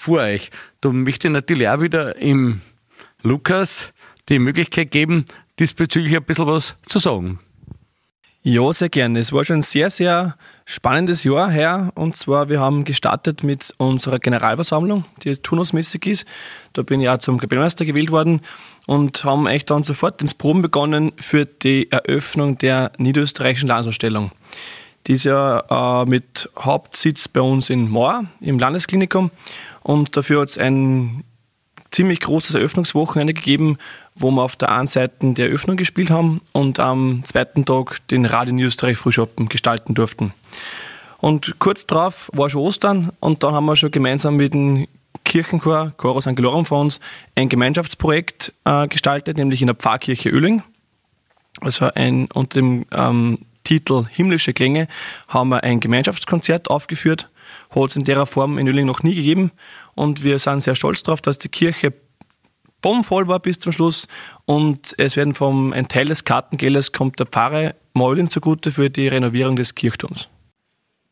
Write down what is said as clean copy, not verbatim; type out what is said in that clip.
vor euch. Da möchte ich natürlich auch wieder im Lukas die Möglichkeit geben, diesbezüglich ein bisschen was zu sagen. Ja, sehr gerne. Es war schon ein sehr, sehr spannendes Jahr her. Und zwar, wir haben gestartet mit unserer Generalversammlung, die jetzt turnusmäßig ist. Da bin ich auch zum Kapellmeister gewählt worden und haben echt dann sofort ins Proben begonnen für die Eröffnung der niederösterreichischen Landesausstellung. Die ist ja mit Hauptsitz bei uns in Moor im Landesklinikum. Und dafür hat es ein ziemlich großes Eröffnungswochenende gegeben, wo wir auf der einen Seite die Eröffnung gespielt haben und am zweiten Tag den Radio Niederösterreich Frühschoppen gestalten durften. Und kurz darauf war schon Ostern und dann haben wir schon gemeinsam mit dem Kirchenchor, Chorus Angelorum von uns, ein Gemeinschaftsprojekt gestaltet, nämlich in der Pfarrkirche Oehling. Also unter dem Titel Himmlische Klänge haben wir ein Gemeinschaftskonzert aufgeführt. Hat es in der Form in Oehling noch nie gegeben. Und wir sind sehr stolz darauf, dass die Kirche bombenvoll war bis zum Schluss. Und es werden ein Teil des Kartengeldes kommt der Pfarre Oehling zugute für die Renovierung des Kirchturms.